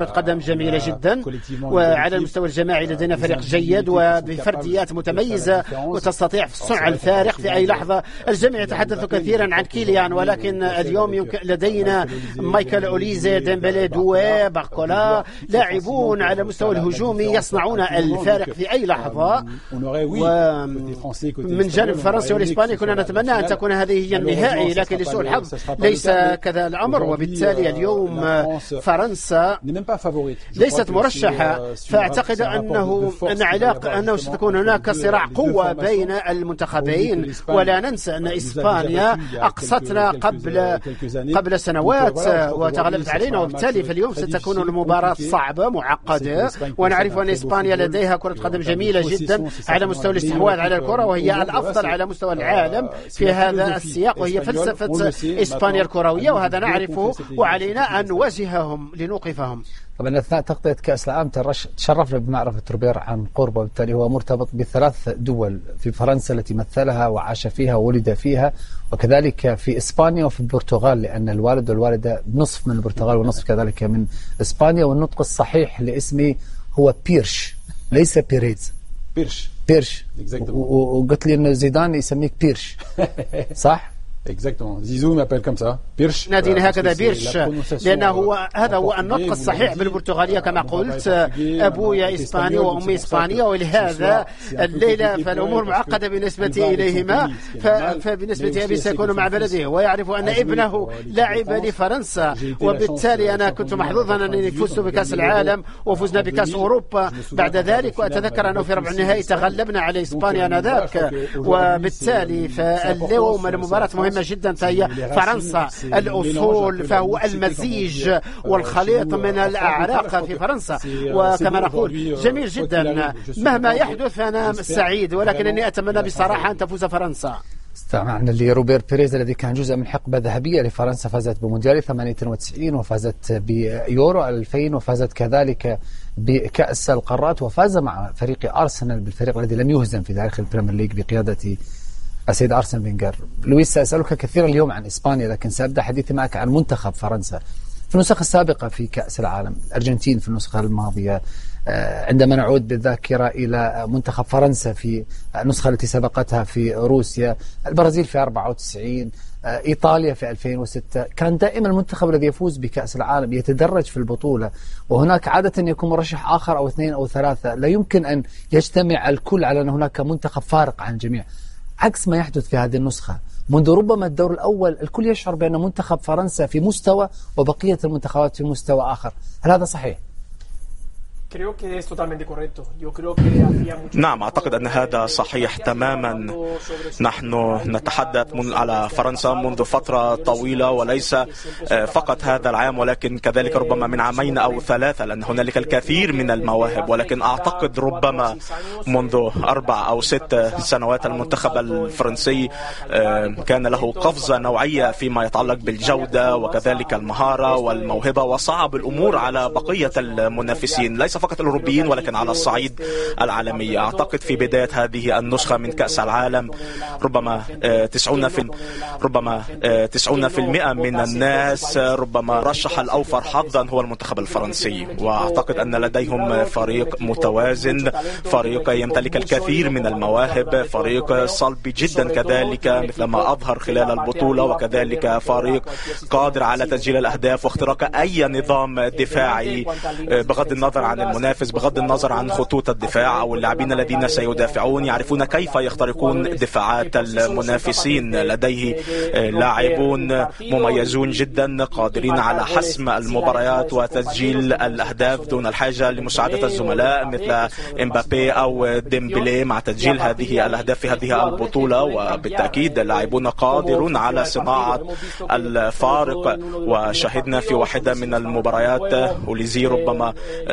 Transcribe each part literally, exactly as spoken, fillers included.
قدم جميلة جدا، وعلى المستوى الجماعي لدينا فريق جيد وبفرديات متميزة وتستطيع صنع الفارق في أي لحظة. الجميع يتحدث كثيرا عن كيليان، ولكن اليوم يمكن لدينا مايكل أوليزي، ديمبلي، دوي، باركولا، لاعبون على المستوى الهجومي يصنعون الفارق في أي لحظة. ومن جانب فرنسا والإسبانيا كنا نتمنى أن تكون هذه هي النهائي، لكن لسوء الحظ ليس كذا الأمر، وبالتالي اليوم فرنسا ليست مرشحة. فأعتقد أنه أن علاقة أنه ستكون هناك صراع قوة بين المنتخبين، ولا ننسى أن إسبانيا أقصتنا قبل قبل سنوات وتغلبت علينا، وبالتالي في اليوم ستكون المباراة صعبة معقدة. ونعرف أن إسبانيا لديها كرة قدم جميلة جدا على مستوى الاستحواذ على الكرة، وهي الأفضل على مستوى العالم في هذا السياق، وهي فلسفة إسبانيا الكروية، وهذا نعرفه وعلينا أن نواجههم لنوقفهم. طبعا أثناء تغطية كأس العالم تشرفنا بمعرفة روبير عن قرب، وبالتالي هو مرتبط بثلاث دول، في فرنسا التي مثلها وعاش فيها وولد فيها، وكذلك في إسبانيا وفي البرتغال، لأن الوالد والوالدة نصف من البرتغال ونصف كذلك من إسبانيا. والنطق الصحيح لاسمي هو بيرش ليس بيريز. بيرش بيرش وقلت لي إنه زيدان يسميك بيرش صح؟ Exactement. Zizou m'appelle comme ça. بيرش. نادينا هكذا بيرش، لأنه هو هذا هو النطق الصحيح بالبرتغالية كما قلت. أبويا إسباني وأمي إسبانية، ولهذا الليلة فالأمور معقدة بالنسبة إليهما. فبالنسبة أبي سيكون مع بلده ويعرف أن ابنه لاعب لفرنسا، وبالتالي أنا كنت محظوظا أنني فزت بكأس العالم وفزنا بكأس أوروبا بعد ذلك. وأتذكر أنه في ربع النهائي تغلبنا على إسبانيا آنذاك، وبالتالي فاليوم المباراة مهمة جدا. فهي فرنسا الأصول، فهو المزيج والخليط من الأعراق في فرنسا، وكما نقول جميل جدا. مهما يحدث أنا سعيد، ولكنني أتمنى بصراحة أن تفوز فرنسا. استمعنا لروبير بيريز الذي كان جزء من حقبة ذهبية لفرنسا، فازت بمونديال ثمانية وتسعين وفازت بيورو ألفين وفازت كذلك بكأس القارات، وفاز مع فريق أرسنال بالفريق الذي لم يهزم في تاريخ البريمير ليج بقيادة السيد أرسن فينجر. لويس، سأسألك كثيرا اليوم عن إسبانيا، لكن سأبدأ حديثي معك عن منتخب فرنسا في النسخ السابقة في كأس العالم. الأرجنتين في النسخة الماضية، عندما نعود بالذاكرة إلى منتخب فرنسا في النسخة التي سبقتها في روسيا، البرازيل في أربعة وتسعين، إيطاليا في ألفين وستة، كان دائما المنتخب الذي يفوز بكأس العالم يتدرج في البطولة، وهناك عادة يكون مرشح آخر أو اثنين أو ثلاثة، لا يمكن أن يجتمع الكل على أن هناك منتخب فارق عن الجميع، عكس ما يحدث في هذه النسخة. منذ ربما الدور الأول الكل يشعر بأن منتخب فرنسا في مستوى وبقية المنتخبات في مستوى آخر. هل هذا صحيح؟ نعم، أعتقد أن هذا صحيح تماما. نحن نتحدث على فرنسا منذ فترة طويلة، وليس فقط هذا العام ولكن كذلك ربما من عامين أو ثلاثة، لأن هنالك الكثير من المواهب. ولكن أعتقد ربما منذ أربع أو ست سنوات المنتخب الفرنسي كان له قفزة نوعية فيما يتعلق بالجودة وكذلك المهارة والموهبة، وصعب الأمور على بقية المنافسين ليس فقط الأوروبيين ولكن على الصعيد العالمي. أعتقد في بداية هذه النسخة من كأس العالم ربما تسعون في ربما تسعون في المئة من الناس ربما رشح الأوفر حظا هو المنتخب الفرنسي، وأعتقد أن لديهم فريق متوازن، فريق يمتلك الكثير من المواهب، فريق صلبي جدا كذلك مثلما أظهر خلال البطولة، وكذلك فريق قادر على تسجيل الأهداف واختراق أي نظام دفاعي بغض النظر عن المنافس، بغض النظر عن خطوط الدفاع أو اللاعبين الذين سيدافعون، يعرفون كيف يخترقون دفاعات المنافسين. لديه لاعبون مميزون جدا قادرين على حسم المباريات وتسجيل الأهداف دون الحاجة لمساعدة الزملاء مثل إمبابي أو ديمبلي مع تسجيل هذه الأهداف في هذه البطولة. وبالتأكيد لاعبون قادرون على صناعة الفارق، وشاهدنا في واحدة من المباريات أوليزي ربما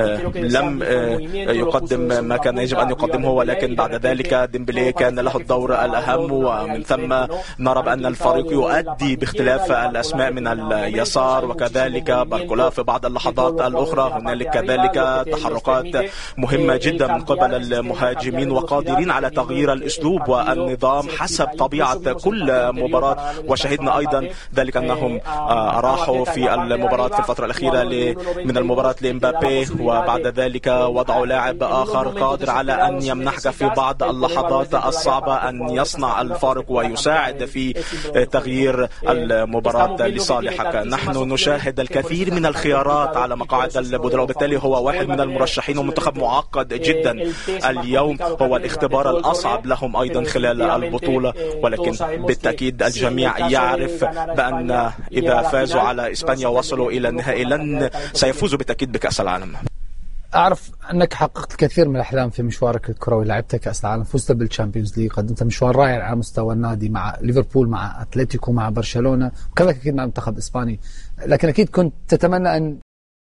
لم يقدم ما كان يجب أن يقدمه، ولكن بعد ذلك ديمبلي كان له الدور الأهم، ومن ثم نرى بأن الفريق يؤدي باختلاف الأسماء من اليسار، وكذلك باركولا في بعض اللحظات الأخرى. هنالك كذلك تحركات مهمة جدا من قبل المهاجمين وقادرين على تغيير الأسلوب والنظام حسب طبيعة كل مباراة. وشهدنا أيضا ذلك أنهم أراحوا في المباراة في الفترة الأخيرة من المباراة لإمبابي، وبعد ذلك وضعوا لاعب آخر قادر على أن يمنحك في بعض اللحظات الصعبة أن يصنع الفارق ويساعد في تغيير المباراة لصالحك. نحن نشاهد الكثير من الخيارات على مقاعد البدلاء، وبالتالي هو واحد من المرشحين ومنتخب معقد جدا. اليوم هو الاختبار الأصعب لهم أيضا خلال البطولة، ولكن بالتأكيد الجميع يعرف بأن إذا فازوا على إسبانيا ووصلوا إلى النهائي لن سيفوزوا بالتأكيد بكأس العالم. أعرف أنك حققت الكثير من الأحلام في مشوارك الكروي، لعبت كأس العالم، فزت بالتشامبيونز ليج، قدمت مشوار رائع على مستوى النادي مع ليفربول، مع أتلتيكو، مع برشلونة، وكذلك أكيد مع المنتخب الإسباني. لكن أكيد كنت تتمنى أن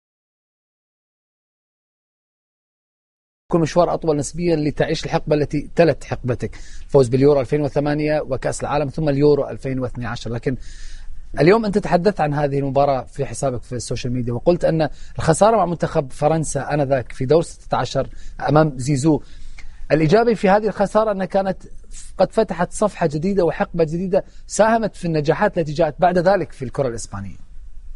يكون مشوار أطول نسبيا لتعيش الحقبة التي تلت حقبتك، فوز باليورو ألفين وثمانية وكأس العالم ثم اليورو ألفين واثني عشر. لكن اليوم أنت تحدثت عن هذه المباراة في حسابك في السوشيال ميديا، وقلت أن الخسارة مع منتخب فرنسا آنذاك في دور ستة عشر أمام زيزو، الإيجابي في هذه الخسارة أنها كانت قد فتحت صفحة جديدة وحقبة جديدة ساهمت في النجاحات التي جاءت بعد ذلك في الكرة الإسبانية.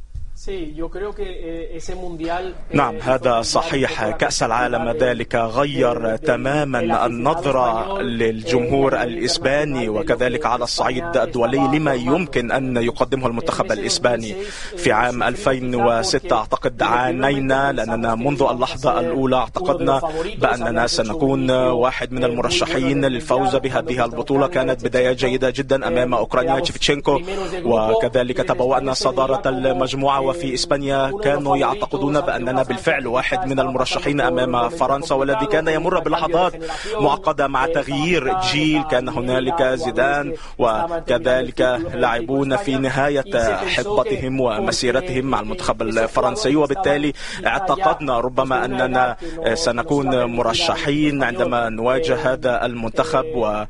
نعم، هذا صحيح. كأس العالم ذلك غير تماما النظرة للجمهور الإسباني وكذلك على الصعيد الدولي لما يمكن أن يقدمه المنتخب الإسباني. في عام ألفين وستة أعتقد عانينا لأننا منذ اللحظة الأولى اعتقدنا بأننا سنكون واحد من المرشحين للفوز بهذه البطولة. كانت بداية جيدة جدا أمام أوكرانيا شيفتشينكو، وكذلك تبوأنا صدارة المجموعة. وفي إسبانيا كانوا يعتقدون بأننا بالفعل واحد من المرشحين أمام فرنسا، والذي كان يمر بلحظات معقدة مع تغيير جيل. كان هنالك زيدان وكذلك لاعبون في نهاية حقبتهم ومسيرتهم مع المنتخب الفرنسي، وبالتالي اعتقدنا ربما أننا سنكون مرشحين عندما نواجه هذا المنتخب، و...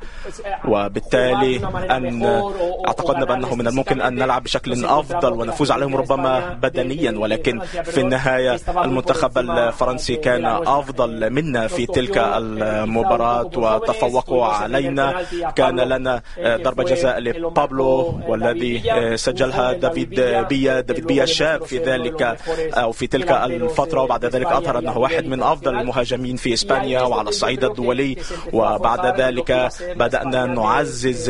وبالتالي أن اعتقدنا بأنه من الممكن أن نلعب بشكل أفضل ونفوز عليهم ربما بدنيا. ولكن في النهاية المنتخب الفرنسي كان أفضل منا في تلك المباراة وتفوقوا علينا. كان لنا ضربة جزاء لبابلو والذي سجلها دافيد بيا دافيد بيا الشاب في ذلك أو في تلك الفترة، وبعد ذلك أظهر أنه واحد من أفضل المهاجمين في إسبانيا وعلى الصعيد الدولي. وبعد ذلك بدأنا نعزز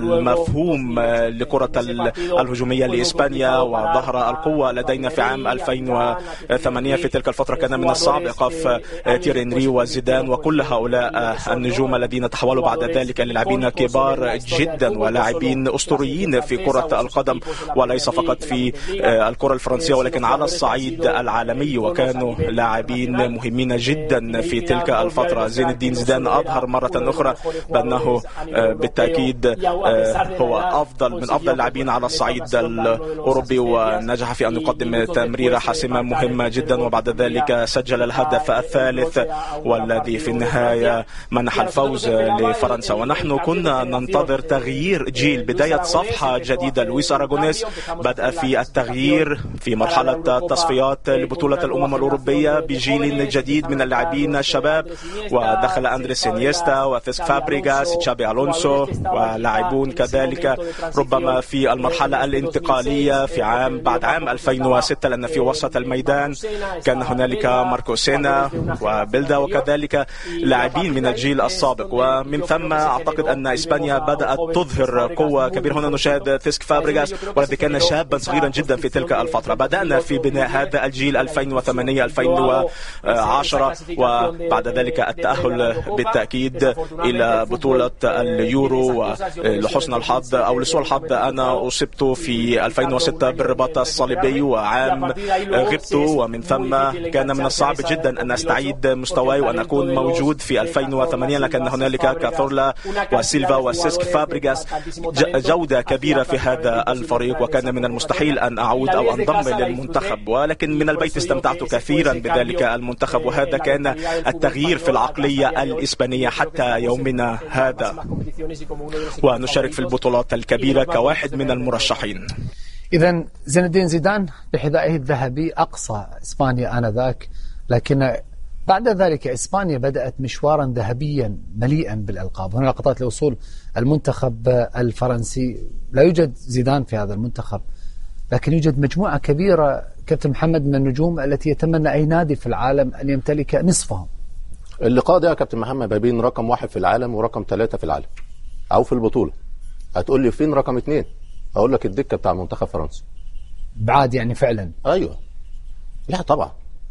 المفهوم لكرة الهجومية لإسبانيا وظهر القوة لدينا في عام ألفين وثمانية. في تلك الفترة كان من الصعب إيقاف تيري هنري وزيدان وكل هؤلاء النجوم الذين تحولوا بعد ذلك للاعبين كبار جدا ولاعبين أسطوريين في كرة القدم، وليس فقط في الكرة الفرنسية ولكن على الصعيد العالمي، وكانوا لاعبين مهمين جدا في تلك الفترة. زين الدين زيدان أظهر مرة أخرى بأنه بالتأكيد هو أفضل من أفضل اللاعبين على الصعيد الأوروبي، ونجح في أن يقدم تمريرة حاسمة مهمة جدا، وبعد ذلك سجل الهدف الثالث والذي في النهاية منح الفوز لفرنسا. ونحن كنا ننتظر تغيير جيل، بداية صفحة جديدة. لويس أراغونيس بدأ في التغيير في مرحلة تصفيات لبطولة الأمم الأوروبية بجيل جديد من اللاعبين الشباب، ودخل أندريس إنيستا وثيسك فابريغاس تشابي ألونسو ولاعبون كذلك ربما في المرحلة الانتقالية في عام بعد عام ألفين وستة، لأن في وسط الميدان كان هنالك ماركو سينا وبيلدا وكذلك لاعبين من الجيل السابق. ومن ثم أعتقد أن إسبانيا بدأت تظهر قوة كبيرة. هنا نشاهد ثيسك فابريغاس والذي كان شابا صغيرا جدا في تلك الفترة. بدأنا في بناء هذا الجيل ألفين وثمانية ألفين وعشرة، وبعد ذلك التأهل بالتأكيد إلى بطولة اليورو. ولحسن الحظ أو لسوء الحظ أنا أصبت في ألفين وستة بالرباط الصليبي الأولمبي وعام غبت، ومن ثم كان من الصعب جدا أن أستعيد مستواي وأن أكون موجود في ألفين وثمانية، لكن هنالك كاثورلا وسيلفا وسيسك فابريغاس جودة كبيرة في هذا الفريق، وكان من المستحيل أن أعود أو أنضم للمنتخب، ولكن من البيت استمتعت كثيرا بذلك المنتخب، وهذا كان التغيير في العقلية الإسبانية حتى يومنا هذا، ونشارك في البطولات الكبيرة كواحد من المرشحين. إذن زين الدين زيدان بحذائه الذهبي أقصى إسبانيا آنذاك، لكن بعد ذلك إسبانيا بدأت مشوارا ذهبيا مليئا بالألقاب. هنا لقطات لوصول المنتخب الفرنسي، لا يوجد زيدان في هذا المنتخب، لكن يوجد مجموعة كبيرة كابتن محمد من النجوم التي يتمنى أي نادي في العالم أن يمتلك نصفهم. اللقاء ده يا كابتن محمد ما بين رقم واحد في العالم ورقم ثلاثة في العالم أو في البطولة. هتقول لي فين رقم اثنين؟ أقول لك الدكة بتاع منتخب فرنسا. بعاد يعني فعلا. أيوة، لا طبعا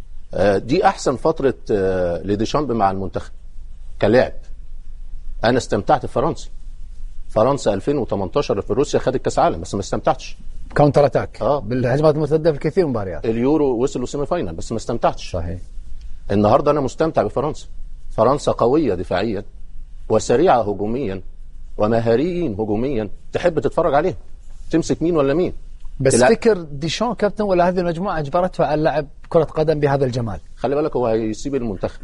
دي أحسن فترة لديشامب مع المنتخب كلاعب. أنا استمتعت في فرنسا. فرنسا ألفين وثمانية عشر في روسيا خدت كاس عالم بس ما استمتعتش. كاونتر اتاك اه بالهجمات المرتده في كثير من المباريات. اليورو وصلوا سيمي فاينل بس ما استمتعتش. صحيح. النهارده انا مستمتع بفرنسا. فرنسا قويه دفاعيا وسريعه هجوميا ومهاريين هجوميا، تحب تتفرج عليهم. تمسك مين ولا مين. بس تلع... فكر ديشون كابتن ولا هذه المجموعه اجبرته على لعب كره قدم بهذا الجمال؟ خلي بالك هو هيسيب المنتخب،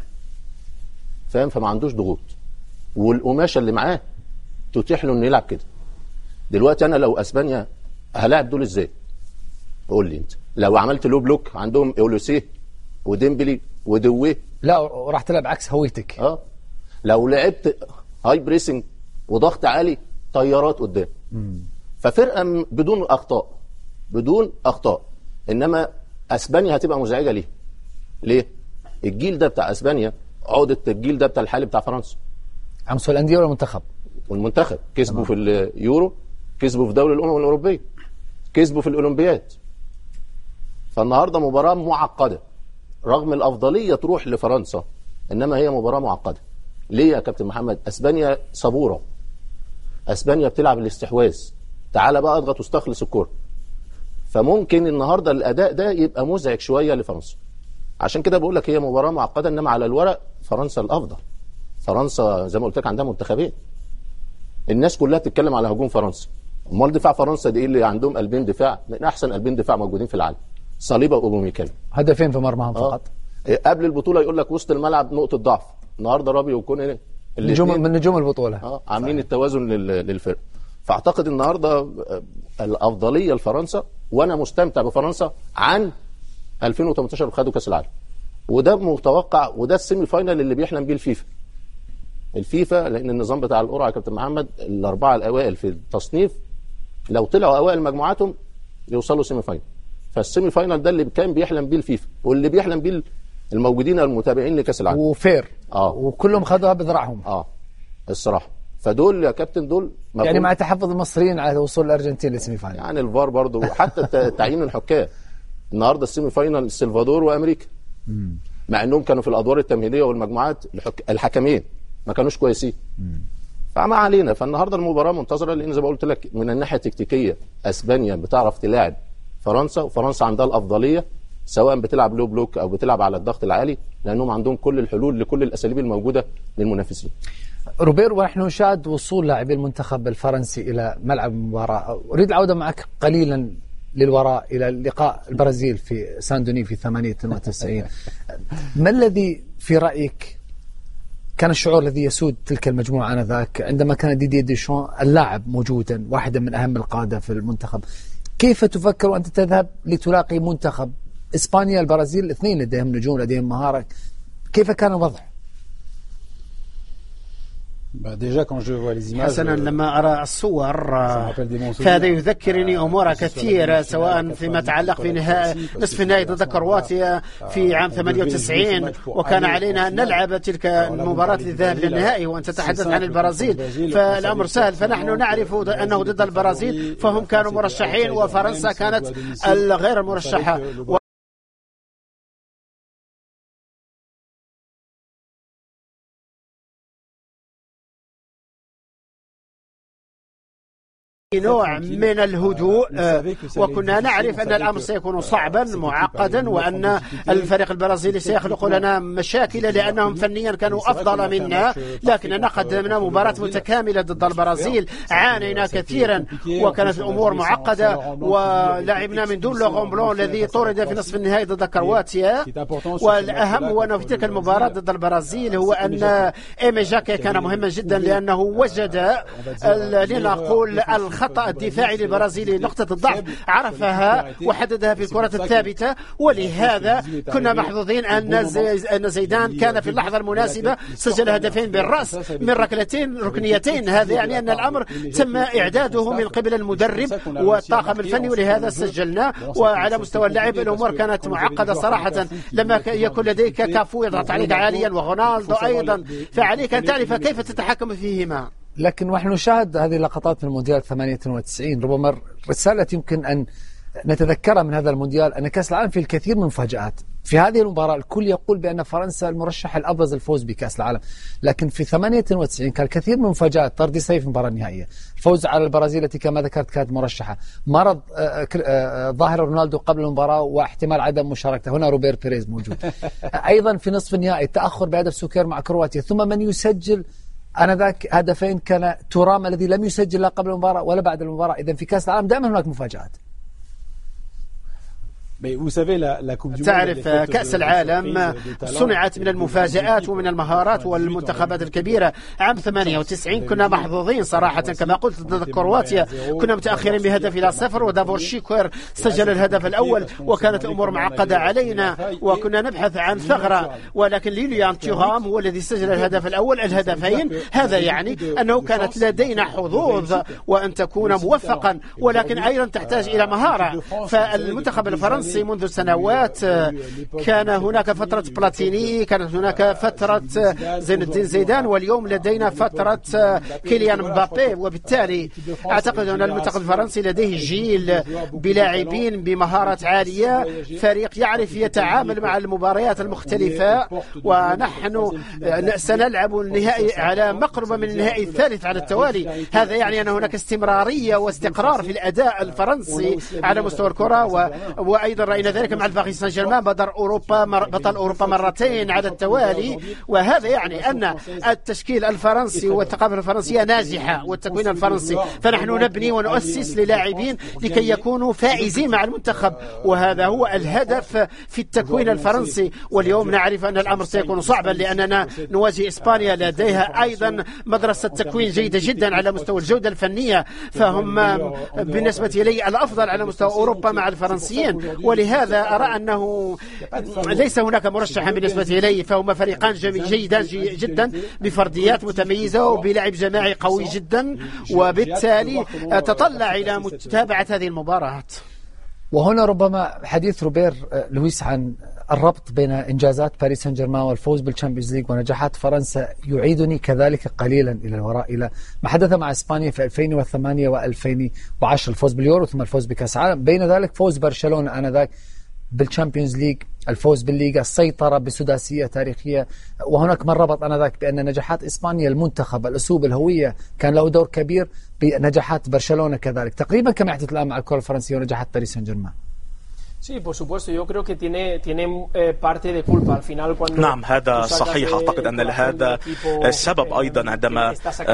فاهم؟ فما عندوش ضغوط، والقماشه اللي معاه تتيح له انه يلعب كده. دلوقتي انا لو اسبانيا هلاعب دول ازاي؟ قول لي انت. لو عملت لو بلوك عندهم اولوسيه وديمبلي ودويه، لا وراح تلعب عكس هويتك. اه لو لعبت هاي بريسنج وضغط عالي طيارات قدام. مم. ففرقه بدون اخطاء بدون اخطاء انما اسبانيا هتبقى مزعجه ليه؟ ليه؟ الجيل ده بتاع اسبانيا عقده الجيل ده بتاع الحالي بتاع فرنسا. عمسوا الانديه ولا المنتخب؟ والمنتخب كسبوا في اليورو، كسبوا في دوري الامم الاوروبيه، كسبوا في الاولمبياد. فالنهارده مباراه معقده رغم الافضليه تروح لفرنسا، انما هي مباراه معقده. ليه يا كابتن محمد؟ اسبانيا صبوره، اسبانيا بتلعب الاستحواذ، تعال بقى اضغط واستخلص الكره. فممكن النهارده الاداء ده يبقى مزعج شويه لفرنسا. عشان كده بقول لك هي مباراه معقده، انما على الورق فرنسا الافضل. فرنسا زي ما قلت لك عندها منتخبين. الناس كلها تتكلم على هجوم فرنسا، امال دفاع فرنسا دي اللي عندهم قلبين دفاع من احسن قلبين دفاع موجودين في العالم، صليبه واوباميكانو. هدفين في مرماهم فقط. آه. قبل البطوله يقول لك وسط الملعب نقطه ضعف. النهارده رابي وكون نجوم من نجوم البطوله. اه عاملين التوازن للفرق. فاعتقد النهارده الافضليه لفرنسا، وانا مستمتع بفرنسا عن ألفين وثمانية عشر خدوا كاس العالم. وده متوقع، وده السيمي فاينل اللي بيحلم بيه الفيفا. الفيفا لان النظام بتاع القرعه يا كابتن محمد الاربعه الاوائل في التصنيف لو طلعوا اوائل مجموعاتهم يوصلوا سيمي فاينل. فالسيمي فاينل ده اللي كان بيحلم بيه الفيفا واللي بيحلم بيه الموجودين المتابعين لكاس العالم. وفير اه وكلهم خدوها بذراعهم. اه الصراحه. فدول يا كابتن دول يعني مع تحفظ المصريين على وصول الارجنتين للسيمي فاينل. يعني الفار برضه وحتى تعيين الحكام. النهارده السيمي فاينل السلفادور وامريكا. مم. مع انهم كانوا في الادوار التمهيديه والمجموعات الحك... الحكمين ما كانوش كويسين. فما علينا. فالنهارده المباراه منتظره لان زي ما قلت لك من الناحيه التكتيكيه اسبانيا بتعرف تلاعب فرنسا، وفرنسا عندها الافضليه سواء بتلعب لو بلوك او بتلعب على الضغط العالي، لانهم عندهم كل الحلول لكل الاساليب الموجوده للمنافسين. روبير، ونحن نشاهد وصول لاعبي المنتخب الفرنسي الى ملعب المباراه، اريد العوده معك قليلا للوراء الى لقاء البرازيل في ساندوني في ثمانية وتسعين. ما الذي في رايك كان الشعور الذي يسود تلك المجموعه انذاك عندما كان ديدي ديشون اللاعب موجودا واحدا من اهم القاده في المنتخب؟ كيف تفكر وانت تذهب لتلاقي منتخب اسبانيا البرازيل الاثنين لديهم نجوم لديهم مهاره؟ كيف كان الوضع؟ حسنا لما أرى الصور فهذا يذكرني أمور كثيرة سواء فيما يتعلق في نهاية نصف النهائي ضد كرواتيا في عام ثمانية وتسعين، وكان علينا أن نلعب تلك المباراة للذهاب للنهائي، وأن تتحدث عن البرازيل فالأمر سهل. فنحن نعرف أنه ضد البرازيل فهم كانوا مرشحين وفرنسا كانت الغير المرشحة. نوع من الهدوء، وكنا نعرف أن الأمر سيكون صعبا معقدا وأن الفريق البرازيلي سيخلق لنا مشاكل لأنهم فنيا كانوا أفضل منا، لكننا قدمنا مباراة متكاملة ضد البرازيل. عانينا كثيرا وكانت الأمور معقدة ولعبنا من دون لوغون بلون الذي طرد في نصف النهائي ضد كرواتيا. والأهم هو أنه في تلك المباراة ضد البرازيل هو أن إيمي جاكي كان مهما جدا لأنه وجد لنقول الخطأ الدفاعي للبرازيلي، نقطة الضعف عرفها وحددها في الكرة الثابتة، ولهذا كنا محظوظين أن زيدان كان في اللحظة المناسبة سجل هدفين بالرأس من ركلتين ركنيتين. هذا يعني أن الأمر تم إعداده من قبل المدرب والطاقم الفني، ولهذا سجلنا. وعلى مستوى اللعب الأمور كانت معقدة صراحة، لما يكون لديك كافو يضغط عليك عاليا وغونالدو أيضا، فعليك أن تعرف كيف تتحكم فيهما. لكن ونحن نشاهد هذه اللقطات من المونديال ثمانية وتسعين، ربما رسالة يمكن أن نتذكرها من هذا المونديال أن كأس العالم فيه الكثير من المفاجآت. في هذه المباراة الكل يقول بأن فرنسا المرشح الأبرز الفوز بكأس العالم، لكن في ثمانية وتسعين كان الكثير من المفاجآت. طرد سيف في المباراة النهائية، الفوز على البرازيل التي كما ذكرت كانت مرشحة، مرض ظاهر رونالدو قبل المباراة واحتمال عدم مشاركته، هنا روبير بيريز موجود. أيضا في نصف النهائي تأخر بهدف سوكير مع كرواتيا، ثم من يسجل آنذاك هدفين كان تورام الذي لم يسجل لا قبل المباراة ولا بعد المباراة. إذن في كأس العالم دائما هناك مفاجآت. تعرف كأس العالم صنعت من المفاجآت ومن المهارات والمنتخبات الكبيرة. عام ثمانية وتسعين كنا محظوظين صراحة كما قلت ضد كرواتيا، كنا متأخرين بهدف إلى صفر ودافور شيكوير سجل الهدف الأول وكانت الأمور معقدة علينا وكنا نبحث عن ثغرة، ولكن ليليان تيغام هو الذي سجل الهدف الأول الهدفين. هذا يعني أنه كانت لدينا حظوظ وأن تكون موفقا، ولكن أيضا تحتاج إلى مهارة. فالمنتخب الفرنسي منذ سنوات كان هناك فترة بلاتيني، كانت هناك فترة زين الدين زيدان، واليوم لدينا فترة كيليان مبابي. وبالتالي أعتقد أن المنتخب الفرنسي لديه جيل بلاعبين بمهارات عالية، فريق يعرف يتعامل مع المباريات المختلفة، ونحن سنلعب النهائي على مقربة من النهائي الثالث على التوالي. هذا يعني أن هناك استمرارية واستقرار في الأداء الفرنسي على مستوى الكرة، وأيضا رأينا ذلك مع الباريس سان جيرمان بطل أوروبا بطل أوروبا مرتين على التوالي. وهذا يعني أن التشكيل الفرنسي والثقافة الفرنسية ناجحة والتكوين الفرنسي، فنحن نبني ونؤسس للاعبين لكي يكونوا فائزين مع المنتخب، وهذا هو الهدف في التكوين الفرنسي. واليوم نعرف أن الأمر سيكون صعبا لأننا نواجه إسبانيا لديها أيضا مدرسة تكوين جيدة جدا على مستوى الجودة الفنية، فهم بالنسبة لي الأفضل على مستوى أوروبا مع الفرنسيين. ولهذا أرى أنه ليس هناك مرشح بالنسبة إلي، فهما فريقان جيدان جدا بفرديات متميزة وبلعب جماعي قوي جدا، وبالتالي تطلع إلى متابعة هذه المباراة. وهنا ربما حديث روبير لويس عن الربط بين إنجازات باريس سان جيرمان والفوز بالتشامبيونز ليج ونجاحات فرنسا يعيدني كذلك قليلا إلى الوراء، إلى ما حدث مع إسبانيا في ألفين وثمانية وألفين وعشرة، الفوز باليورو ثم الفوز بكأس العالم، بين ذلك فوز برشلونة آنذاك بالتشامبيونز ليج، الفوز بالليغا، السيطرة بسداسية تاريخية. وهناك من ربط آنذاك بأن نجاحات إسبانيا المنتخب الأسلوب الهوية كان له دور كبير بنجاحات برشلونة كذلك، تقريبا كما يحدث الآن مع الكرة الفرنسية ونجاحات باريس سان جيرمان. Sí, por supuesto, yo creo que tiene tiene eh, parte de culpa al final cuando نعم هذا صحيح. أعتقد أن لهذا السبب أيضا عندما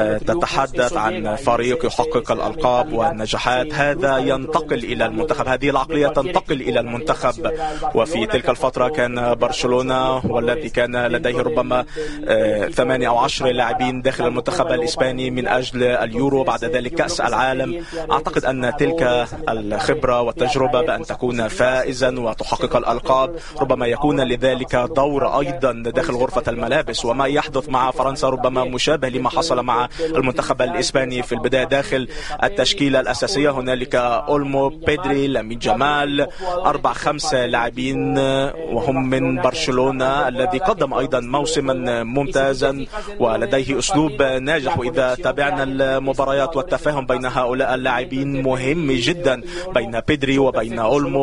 تتحدث عن فريق يحقق الألقاب والنجاحات، هذا ينتقل إلى المنتخب، هذه العقلية تنتقل إلى المنتخب. وفي تلك الفترة كان برشلونة والذي كان لديه ربما ثمانية أو عشر لاعبين داخل المنتخب الإسباني من أجل اليورو، بعد ذلك كأس العالم. أعتقد أن تلك الخبرة والتجربة بأن تكون فائزا وتحقق الألقاب ربما يكون لذلك دور أيضا داخل غرفة الملابس. وما يحدث مع فرنسا ربما مشابه لما حصل مع المنتخب الإسباني في البداية داخل التشكيلة الأساسية. هنالك أولمو، بيدري، لامين جمال، أربع خمس لاعبين وهم من برشلونة الذي قدم أيضا موسما ممتازا ولديه أسلوب ناجح. وإذا تابعنا المباريات والتفاهم بين هؤلاء اللاعبين مهم جدا بين بيدري وبين أولمو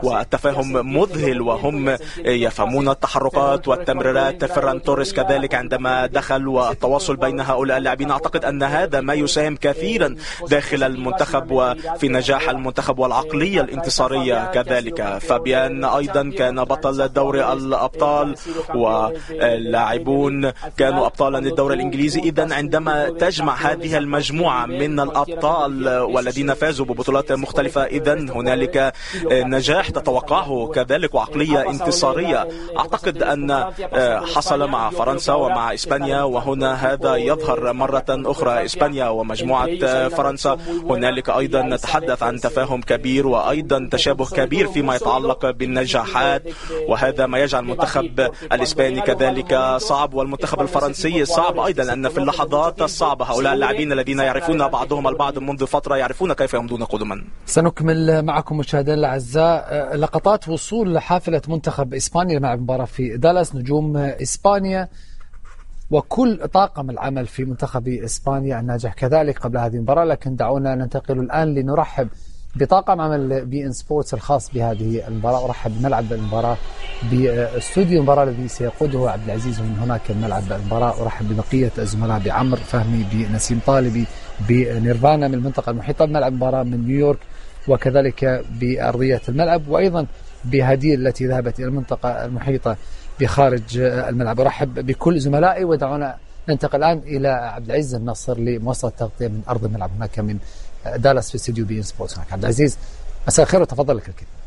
والتفاهم مذهل وهم يفهمون التحركات والتمريرات. فيران توريس كذلك عندما دخل والتواصل بين هؤلاء اللاعبين، أعتقد أن هذا ما يساهم كثيرا داخل المنتخب وفي نجاح المنتخب والعقلية الانتصارية كذلك. فابيان أيضا كان بطل دوري الأبطال واللاعبون كانوا أبطالا للدوري الإنجليزي. إذن عندما تجمع هذه المجموعة من الأبطال والذين فازوا ببطولات مختلفة، إذن هنالك نجاح تتوقعه كذلك وعقلية انتصارية. أعتقد أن حصل مع فرنسا ومع إسبانيا، وهنا هذا يظهر مرة أخرى. إسبانيا ومجموعة فرنسا هنالك أيضا نتحدث عن تفاهم كبير وأيضا تشابه كبير فيما يتعلق بالنجاحات، وهذا ما يجعل المنتخب الإسباني كذلك صعب والمنتخب الفرنسي صعب أيضا، لأن في اللحظات الصعبة هؤلاء اللاعبين الذين يعرفون بعضهم البعض منذ فترة يعرفون كيف يمضون قدما. سنكمل معكم مشاهدينا الأعزاء لقطات وصول حافلة منتخب إسبانيا مع مباراة في دالاس. نجوم إسبانيا وكل طاقم العمل في منتخب إسبانيا الناجح كذلك قبل هذه المباراة. لكن دعونا ننتقل الآن لنرحب بطاقم عمل بي إن سبورتس الخاص بهذه المباراة. أرحب بملعب المباراة باستوديو المباراة الذي سيقوده عبد العزيز من هناك ملعب المباراة. أرحب ببقية الزملاء بعمر فهمي، بنسيم طالبي، بنيرفانا من المنطقة المحيطة بملعب المباراة من نيويورك، وكذلك بأرضية الملعب، وأيضا بهديل التي ذهبت إلى المنطقة المحيطة بخارج الملعب. أرحب بكل زملائي، ودعونا ننتقل الآن إلى عبد العزيز الناصر لمواصلة التغطية من أرض الملعب هناك من دالاس في استوديو بي إن سبورتس. هناك عبد العزيز، مساء الخير وتفضل لك الكلمة.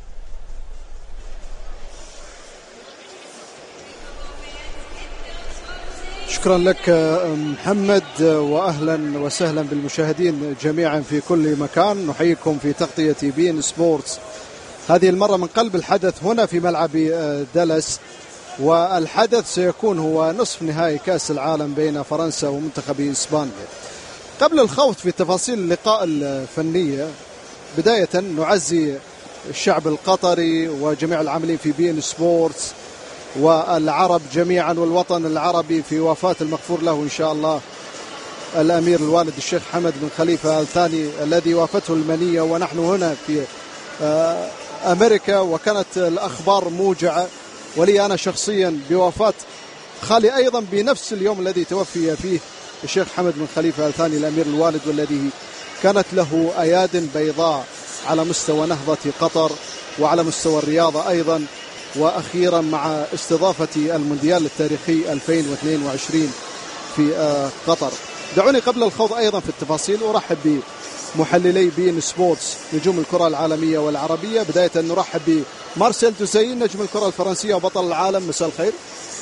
شكرا لك محمد، وأهلا وسهلا بالمشاهدين جميعا في كل مكان. نحييكم في تغطية بي إن سبورتس هذه المرة من قلب الحدث هنا في ملعب دالاس، والحدث سيكون هو نصف نهائي كأس العالم بين فرنسا ومنتخب إسبانيا. قبل الخوض في تفاصيل اللقاء الفنية، بداية نعزي الشعب القطري وجميع العاملين في بي إن سبورتس والعرب جميعا والوطن العربي في وفاة المغفور له إن شاء الله الأمير الوالد الشيخ حمد بن خليفة الثاني الذي وافته المنية، ونحن هنا في أمريكا. وكانت الأخبار موجعة، ولي أنا شخصيا بوفاة خالي أيضا بنفس اليوم الذي توفي فيه الشيخ حمد بن خليفة الثاني الأمير الوالد، والذي كانت له أياد بيضاء على مستوى نهضة قطر وعلى مستوى الرياضة أيضا، وأخيرا مع استضافة المونديال التاريخي ألفين واثنين وعشرين في قطر. دعوني قبل الخوض أيضا في التفاصيل أرحب بمحللي بي إن سبورتس نجوم الكرة العالمية والعربية. بداية نرحب بمارسيل دوزين نجم الكرة الفرنسية وبطل العالم، مساء الخير.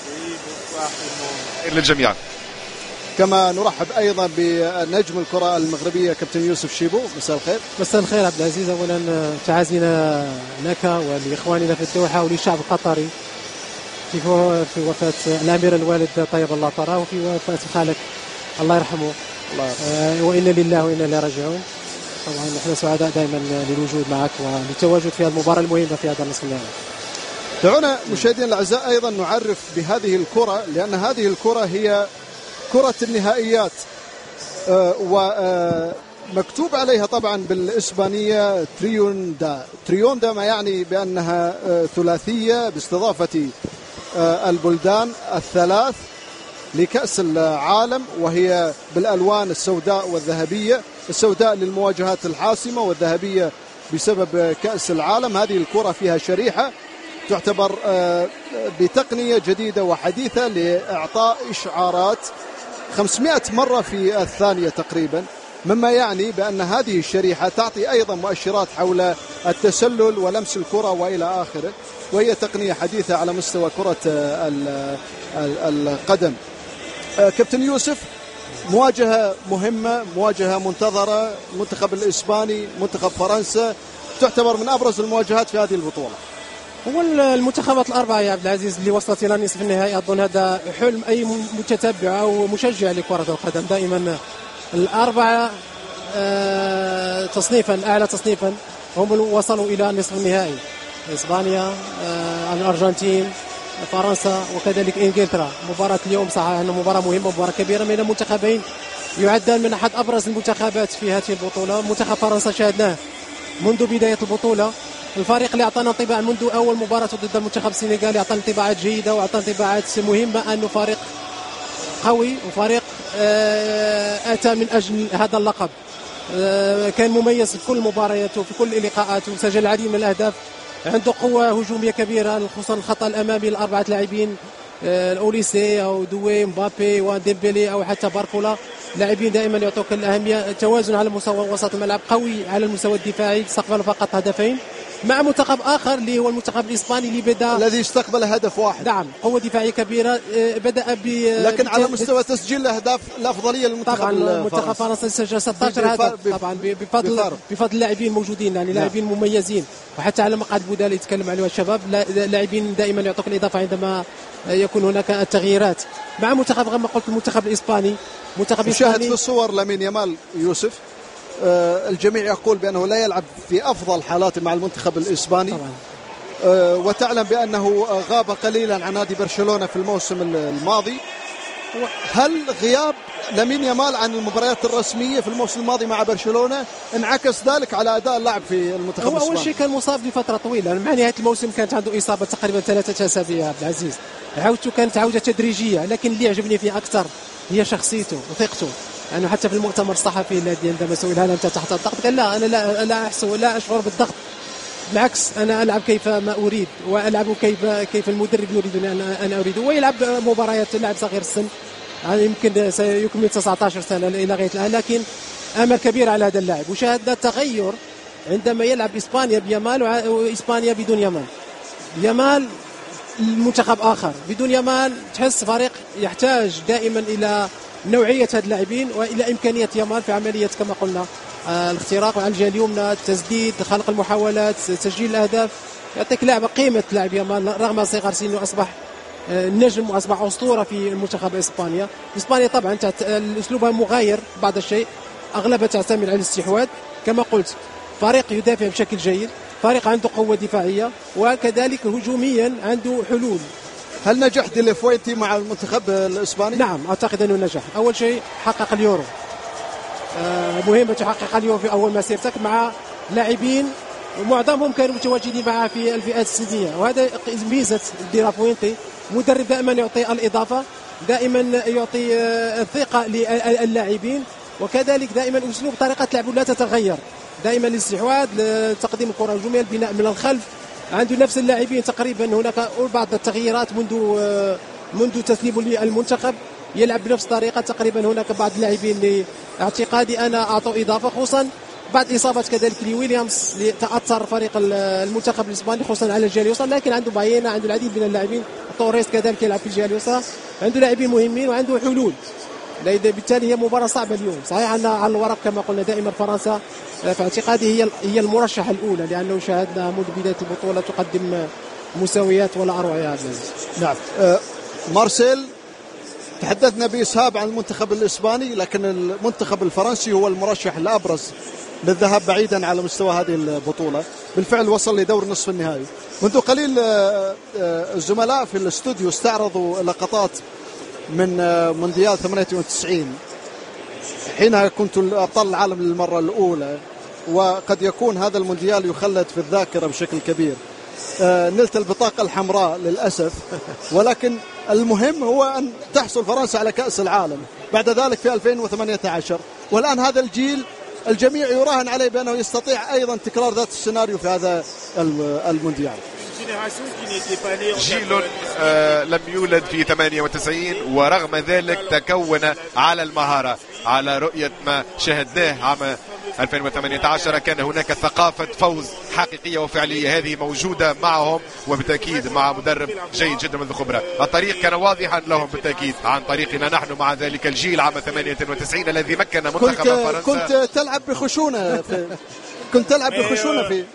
للجميع. كما نرحب أيضا بنجم الكرة المغربية كابتن يوسف شيبو، مساء الخير. مساء الخير عبد العزيز، أولا تعازينا لك ولإخواننا في الدوحة وللشعب القطري في في وفاة الأمير الوالد طيب الله طراه، وفي وفاة خالك الله يرحمه. الله آه وإنا لله وإنا إليه راجعون. طبعا نحن سعداء دائما للوجود معك وللتواجد في المباراة المهمة في هذا النصف النهائي. دعونا مشاهدينا الأعزاء أيضا نعرف بهذه الكرة، لأن هذه الكرة هي كرة النهائيات، آه ومكتوب آه عليها طبعا بالإسبانية تريوندا. تريوندا ما يعني بأنها آه ثلاثية باستضافة آه البلدان الثلاث لكأس العالم، وهي بالألوان السوداء والذهبية، السوداء للمواجهات الحاسمة والذهبية بسبب كأس العالم. هذه الكرة فيها شريحة تعتبر بتقنية جديدة وحديثة لإعطاء إشعارات خمسمائة مرة في الثانية تقريبا، مما يعني بأن هذه الشريحة تعطي أيضا مؤشرات حول التسلل ولمس الكرة وإلى آخره، وهي تقنية حديثة على مستوى كرة القدم. كابتن يوسف، مواجهة مهمة، مواجهة منتظرة، المنتخب الإسباني منتخب فرنسا تعتبر من أبرز المواجهات في هذه البطولة. هو المنتخبات الأربعة يا عبد العزيز اللي وصلت إلى نصف النهائي، أظن هذا حلم أي متتبع أو مشجع لكرة القدم. دائما الأربعة تصنيفا أعلى تصنيفا هم وصلوا إلى نصف النهائي، إسبانيا، الأرجنتين، فرنسا وكذلك إنجلترا. مباراة اليوم صحيح أنها مباراة مهمة، مباراة كبيرة بين المنتخبين، يعدان من أحد أبرز المنتخبات في هذه البطولة. منتخب فرنسا شاهدناه منذ بداية البطولة الفريق اللي اعطانا انطباع منذ اول مباراه ضد المنتخب السنغالي، اعطانا انطباعات جيده واعطانا انطباعات مهمه انه فريق قوي وفريق اتى من اجل هذا اللقب. كان مميز في كل مبارياته في كل لقاءاته، سجل العديد من الاهداف، عنده قوه هجوميه كبيره، خصوصا الخط الامامي الاربعه لاعبين الاوليسي او دوي مبابي وديمبلي او حتى باركولا، لاعبين دائما يعطوك الاهميه. توازن على مستوى وسط الملعب، قوي على المستوى الدفاعي، استقبل فقط هدفين مع منتخب اخر اللي هو المنتخب الاسباني اللي بدا الذي استقبل هدف واحد. نعم، قوه دفاعيه كبيره، بدا ب لكن على مستوى تسجيل الاهداف الافضليه للمنتخب طبعا المنتخب فرنسا سجل ستة عشر هدف طبعا بفضل بفضل اللاعبين موجودين، يعني لاعبين مميزين، وحتى على مقعد بودال يتكلم عليه الشباب، لاعبين دائما يعطوك الاضافه عندما يكون هناك التغييرات. مع منتخب كما قلت المنتخب الاسباني، منتخب اسباني شاهد في الصور لامين يامال يوسف، آه الجميع يقول بانه لا يلعب في افضل حالاته مع المنتخب الاسباني طبعا. آه وتعلم بانه غاب قليلا عن نادي برشلونه في الموسم الماضي. هل غياب لامين يامال عن المباريات الرسميه في الموسم الماضي مع برشلونه انعكس ذلك على اداء اللاعب في المنتخب هو الاسباني؟ اول شيء كان مصاب لفتره طويله، مع نهايه الموسم كانت عنده اصابه تقريبا ثلاثه اسابيع. عبد العزيز عودته كانت عوده تدريجيه، لكن اللي يعجبني فيه اكثر هي شخصيته وثقته. يعني أنه حتى في المؤتمر الصحفي الذي عندما سئل هل أنت تحت الضغط قال لا، أنا لا لا أحس ولا أشعر بالضغط، بالعكس أنا ألعب كيف ما أريد وألعب كيف كيف المدرب يريدني أن أنا أريد. ويلعب مباريات، لاعب صغير السن، يعني يمكن سيكمل تسعة عشر سنة إلى غاية الآن، لكن أمل كبير على هذا اللاعب. وشاهدنا تغير عندما يلعب إسبانيا بيامال وإسبانيا بدون يامال. يامال المنتخب آخر، بدون يامال تحس فريق يحتاج دائما إلى نوعية هاد اللاعبين وإلى إمكانية يامال في عملية كما قلنا آه الاختراق على الجهة اليمنى، التسديد، خلق المحاولات، تسجيل الأهداف. يعطيك لاعب قيمة لاعب يامال رغم صغر سنه، أصبح آه نجم وأصبح أسطورة في المنتخب إسبانيا. إسبانيا طبعا أسلوبها مغاير بعض الشيء، أغلبها تعتمد على الاستحواذ كما قلت، فريق يدافع بشكل جيد، فريق عنده قوة دفاعية وكذلك هجوميا عنده حلول. هل نجح دي لافوينتي مع المنتخب الإسباني؟ نعم أعتقد أنه نجح. أول شيء حقق اليورو، آه مهمة تحقق اليورو في أول مسيرتك مع لاعبين ومعظمهم كانوا متواجدين معه في الفئات السنية، وهذا ميزة دي لافوينتي. مدرب دائما يعطي الإضافة، دائما يعطي آه الثقة للاعبين، وكذلك دائما أسلوب طريقة لعبه لا تتغير، دائما الاستحواذ، تقديم الكرة الهجومية، البناء من الخلف. عنده نفس اللاعبين تقريبا، هناك بعض التغييرات منذ منذ تسليمه للمنتخب، يلعب بنفس الطريقه تقريبا. هناك بعض اللاعبين اللي اعتقادي انا اعطوا اضافه، خصوصا بعد اصابات كذلك لويليامز اللي تاثر فريق المنتخب الاسباني خصوصا على الجهه اليسرى، لكن عنده باينا، عنده العديد من اللاعبين، توريس كذلك يلعب في الجهه اليسرى، عنده لاعبين مهمين وعنده حلول. بالتالي هي مباراة صعبة اليوم. صحيح أن على الورق كما قلنا دائما فرنسا في اعتقادي هي هي المرشحة الأولى، لأنه شاهدنا منذ بداية البطولة تقدم مساويات ولا أروع يا عبد العزيز. نعم. أه مارسيل، تحدثنا بإسهاب عن المنتخب الإسباني، لكن المنتخب الفرنسي هو المرشح الأبرز للذهاب بعيدا على مستوى هذه البطولة. بالفعل وصل لدور نصف النهائي. منذ قليل الزملاء في الاستوديو استعرضوا لقطات من مونديال ثمانية وتسعين حينها كنت أبطال العالم للمرة الأولى، وقد يكون هذا المونديال يخلد في الذاكرة بشكل كبير. نلت البطاقة الحمراء للأسف، ولكن المهم هو أن تحصل فرنسا على كأس العالم بعد ذلك في ألفين وثمانية عشر، والآن هذا الجيل الجميع يراهن عليه بأنه يستطيع أيضا تكرار ذات السيناريو في هذا المونديال. جيل آه لم يولد في ثمانية وتسعين ورغم ذلك تكون على المهارة. على رؤية ما شاهدناه عام ألفين وثمانية عشر كان هناك ثقافة فوز حقيقية وفعلية، هذه موجودة معهم وبالتأكيد مع مدرب جيد جدا من الخبرة. الطريق كان واضحا لهم بالتأكيد عن طريقنا نحن مع ذلك الجيل عام ثمانية وتسعين الذي مكن منتخب فرنسا. كنت تلعب بخشونة في كنت تلعب بخشونة في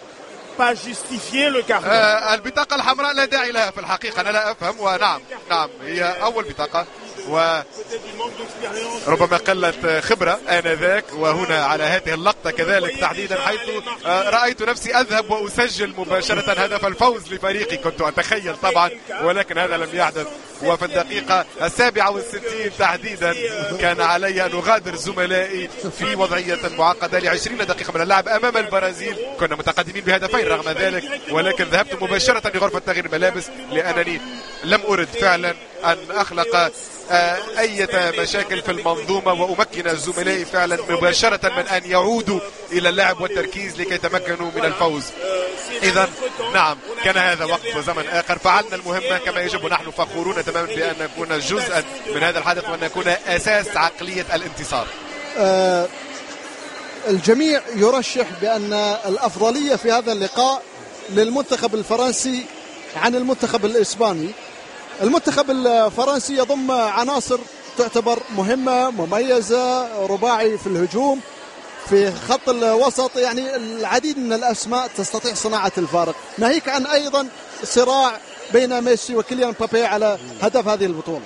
آه البطاقة الحمراء لا داعي لها في الحقيقة، أنا لا أفهم. ونعم نعم هي أول بطاقة وربما قلت خبرة آنذاك، وهنا على هذه اللقطة كذلك تحديدا حيث آه رأيت نفسي أذهب وأسجل مباشرة هدف الفوز لفريقي، كنت أتخيل طبعا ولكن هذا لم يحدث. وفي الدقيقة السابعة والستين تحديدا كان علي أن أغادر زملائي في وضعية معقدة لعشرين دقيقة من اللعب أمام البرازيل. كنا متقدمين بهدفين رغم ذلك، ولكن ذهبت مباشرة لغرفة تغيير الملابس لأنني لم أرد فعلا أن أخلق أي مشاكل في المنظومة وأمكن زملائي فعلا مباشرة من أن يعودوا إلى اللعب والتركيز لكي يتمكنوا من الفوز. إذا نعم، كان هذا وقت وزمن آخر، فعلنا المهمة كما يجب، ونحن فخورون تماما بأن نكون جزءا من هذا الحدث وأن نكون أساس عقلية الانتصار. آه الجميع يرشح بأن الأفضلية في هذا اللقاء للمنتخب الفرنسي عن المنتخب الإسباني. المنتخب الفرنسي يضم عناصر تعتبر مهمة مميزة، رباعي في الهجوم، في خط الوسط يعني العديد من الأسماء تستطيع صناعة الفارق، ناهيك عن أيضا صراع بين ميسي وكيليان مبابي على هدف هذه البطولة.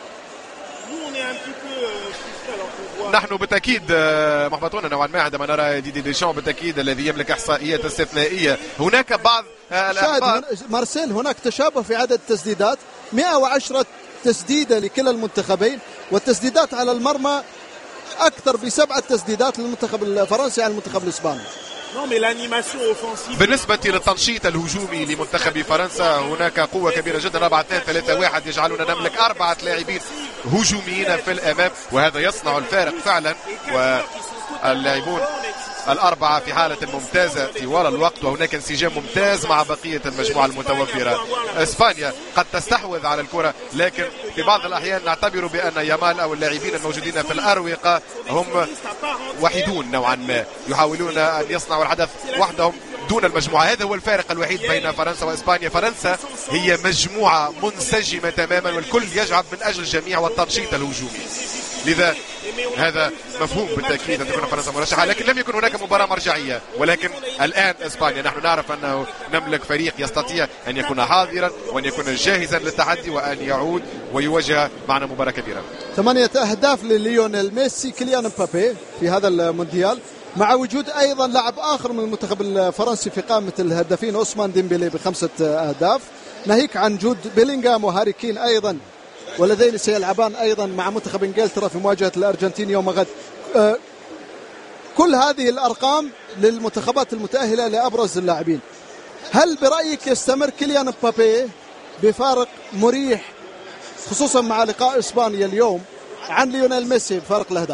نحن بالتأكيد محبطون نوعا ما عندما نرى ديدي ديشان بالتأكيد الذي يملك إحصائيات استثنائية. هناك بعض الأخبار مارسيل، هناك تشابه في عدد التسديدات، مئة وعشرة تسديدة لكلا المنتخبين، والتسديدات على المرمى أكثر بسبعة تسديدات للمنتخب الفرنسي على المنتخب الإسباني. بالنسبة للتنشيط الهجومي لمنتخب فرنسا هناك قوة كبيرة جدا، أربعة اثنين ثلاثة واحد يجعلنا نملك أربعة لاعبين هجوميين في الأمام، وهذا يصنع الفارق فعلا. واللاعبون الأربعة في حالة ممتازة طوال الوقت، وهناك انسجام ممتاز مع بقية المجموعة المتوفرة. إسبانيا قد تستحوذ على الكرة، لكن في بعض الأحيان نعتبر بأن يامال أو اللاعبين الموجودين في الأروقة هم وحيدون نوعا ما، يحاولون أن يصنعوا الحدث وحدهم دون المجموعة. هذا هو الفارق الوحيد بين فرنسا وإسبانيا. فرنسا هي مجموعة منسجمة تماما، والكل يجعل من أجل الجميع والتنشيط الهجومي، لذا هذا مفهوم بالتأكيد أن تكون فرنسا مرشحة، لكن لم يكن هناك مباراة مرجعية. ولكن الآن إسبانيا نحن نعرف أنه نملك فريق يستطيع أن يكون حاضرا وأن يكون جاهزا للتحدي وأن يعود ويواجه معنا مباراة كبيرة. ثمانية أهداف لليونيل ميسي كيليان مبابي في هذا المونديال، مع وجود أيضا لاعب آخر من المنتخب الفرنسي في قائمة الهدافين عثمان ديمبلي بخمسة أهداف، ناهيك عن جود بيلينغهام وهاري كين أيضا، والذين سيلعبان أيضا مع منتخب إنجلترا في مواجهة الأرجنتين يوم غد. أه كل هذه الأرقام للمنتخبات المتأهلة لأبرز اللاعبين. هل برأيك يستمر كيليان مبابي بفارق مريح خصوصا مع لقاء إسبانيا اليوم عن ليونيل ميسي بفارق الأهداف؟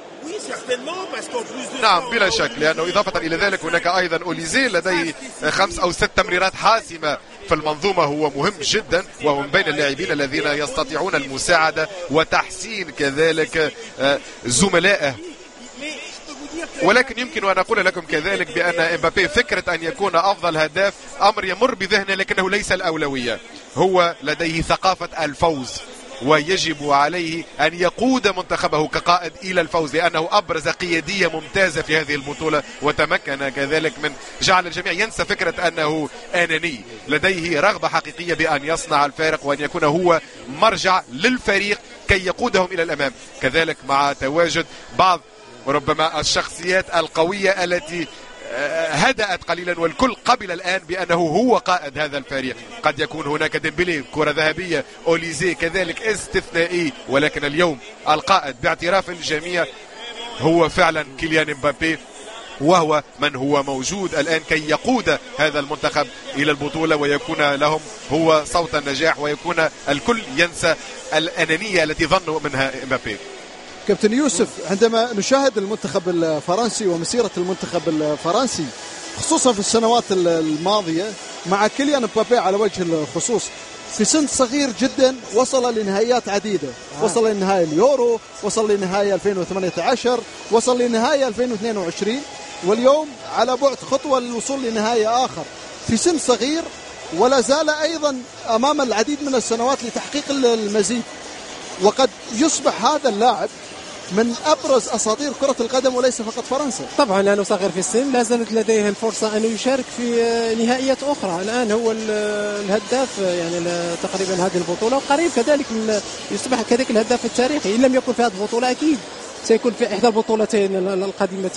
نعم بلا شك، لأنه إضافة إلى ذلك هناك أيضا أوليزي لديه خمس أو ست تمريرات حاسمة في المنظومة، هو مهم جدا وهو من بين اللاعبين الذين يستطيعون المساعدة وتحسين كذلك زملائه. ولكن يمكن أن أقول لكم كذلك بأن إمبابي فكرة أن يكون أفضل هداف أمر يمر بذهنه، لكنه ليس الأولوية. هو لديه ثقافة الفوز، ويجب عليه أن يقود منتخبه كقائد إلى الفوز، لأنه أبرز قيادية ممتازة في هذه البطولة، وتمكن كذلك من جعل الجميع ينسى فكرة أنه أناني. لديه رغبة حقيقية بأن يصنع الفارق وأن يكون هو مرجع للفريق كي يقودهم إلى الأمام. كذلك مع تواجد بعض ربما الشخصيات القوية التي هدأت قليلا، والكل قبل الآن بأنه هو قائد هذا الفريق. قد يكون هناك ديمبلي كرة ذهبية، أوليزي كذلك استثنائي، ولكن اليوم القائد باعتراف الجميع هو فعلا كيليان مبابي، وهو من هو موجود الآن كي يقود هذا المنتخب إلى البطولة ويكون لهم هو صوت النجاح، ويكون الكل ينسى الأنانية التي ظنوا منها مبابي. كابتن يوسف، عندما نشاهد المنتخب الفرنسي ومسيرة المنتخب الفرنسي خصوصا في السنوات الماضية مع كيليان مبابي على وجه الخصوص، في سن صغير جدا وصل لنهائيات عديدة، وصل لنهائي اليورو، وصل لنهائي ألفين وثمانية عشر، وصل لنهائي ألفين واثنين وعشرين، واليوم على بعد خطوة للوصول لنهائي آخر في سن صغير، ولا زال أيضا أمام العديد من السنوات لتحقيق المزيد. وقد يصبح هذا اللاعب من أبرز أساطير كرة القدم وليس فقط فرنسا. طبعا لأنه صغير في السن، لا زالت لديه الفرصة أن يشارك في نهائيات أخرى. الآن هو الهداف يعني تقريبا هذه البطولة، وقريب كذلك من يصبح كذلك الهداف التاريخي، إن لم يكن في هذه البطولة أكيد سيكون في إحدى البطولتين القادمتين.